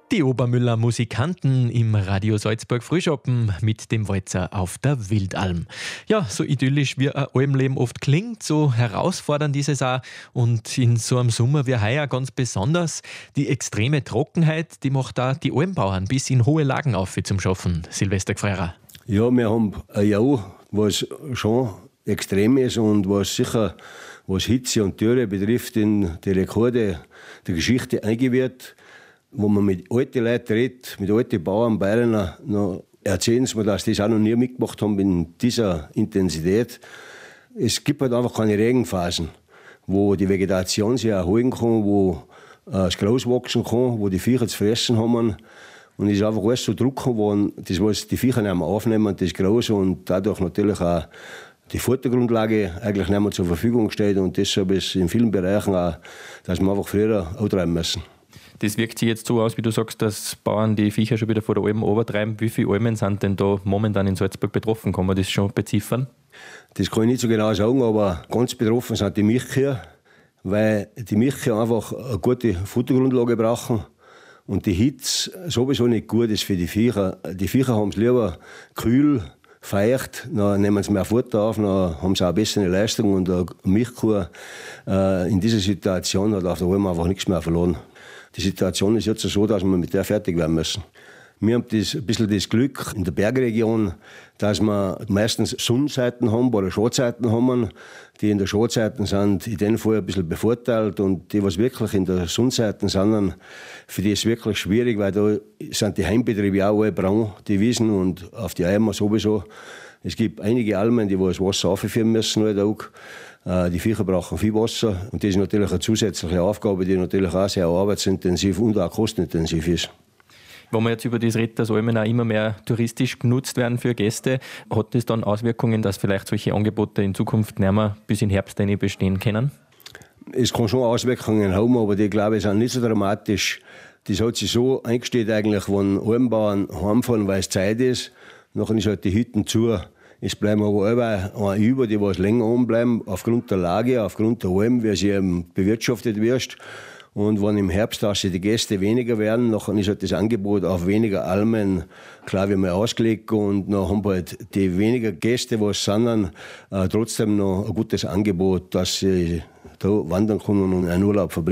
Die Obermüller Musikanten im Radio Salzburg Frühschoppen mit dem Walzer auf der Wildalm. Ja, so idyllisch wie ein Almleben oft klingt, so herausfordernd ist es auch. Und in so einem Sommer wie heuer ganz besonders. Die extreme Trockenheit, die macht da die Almbauern bis in hohe Lagen auf zum Schaffen. Silvester Gfreira. Ja, wir haben ein Jahr, was schon extrem ist und was sicher, was Hitze und Dürre betrifft, in die Rekorde der Geschichte eingeführt. Wo man mit alten Leuten redet, mit alten Bauern, Bayern, noch erzählen sie mir, dass die das auch noch nie mitgemacht haben in dieser Intensität. Es gibt halt einfach keine Regenphasen, wo die Vegetation sich erholen kann, wo das Gras wachsen kann, wo die Viecher zu fressen haben. Und es ist einfach alles so Druck geworden, das, was die Viecher nicht mehr aufnehmen, das Gras und dadurch natürlich auch die Futtergrundlage eigentlich nicht mehr zur Verfügung steht. Und deshalb ist es in vielen Bereichen auch, dass wir einfach früher antreiben müssen. Das wirkt sich jetzt so aus, wie du sagst, dass Bauern die Viecher schon wieder vor der Alm runtertreiben. Wie viele Almen sind denn da momentan in Salzburg betroffen? Kann man das schon beziffern? Das kann ich nicht so genau sagen, aber ganz betroffen sind die Milchkühe, weil die Milchkühe einfach eine gute Futtergrundlage brauchen und die Hitze sowieso nicht gut ist für die Viecher. Die Viecher haben es lieber kühl, feucht, dann nehmen sie mehr Futter auf, dann haben sie auch eine bessere Leistung und eine Milchkuh in dieser Situation hat auf der Alm einfach nichts mehr verloren. Die Situation ist jetzt so, dass wir mit der fertig werden müssen. Wir haben ein bisschen das Glück in der Bergregion, dass wir meistens Sonnenseiten haben oder Schattenseiten haben. Die in der Schattenseiten sind in dem Fall ein bisschen bevorteilt und die, was wirklich in der Sonnenseiten sind, für die ist es wirklich schwierig, weil da sind die Heimbetriebe auch alle braun, die Wiesen und auf die Eimer sowieso. Es gibt einige Almen, die das Wasser aufführen müssen jeden Tag. Die Viecher brauchen viel Wasser und das ist natürlich eine zusätzliche Aufgabe, die natürlich auch sehr arbeitsintensiv und auch kostenintensiv ist. Wenn man jetzt über das redet, dass Almen auch immer mehr touristisch genutzt werden für Gäste, hat das dann Auswirkungen, dass vielleicht solche Angebote in Zukunft nicht mehr bis in Herbst bestehen können? Es kann schon Auswirkungen haben, aber die, glaube ich, sind nicht so dramatisch. Das hat sich so eingestellt eigentlich, wenn Almbauern heimfahren, weil es Zeit ist, nachher ist halt die Hütten zu. Es bleiben aber alle über, die was länger anbleiben, aufgrund der Lage, aufgrund der Alm, wie sie eben bewirtschaftet wird. Und wenn im Herbst die Gäste weniger werden, dann ist halt das Angebot auf weniger Almen klar wie mal ausgelegt und dann haben halt die weniger Gäste, was sind, trotzdem noch ein gutes Angebot, dass sie da wandern können und einen Urlaub verbringen.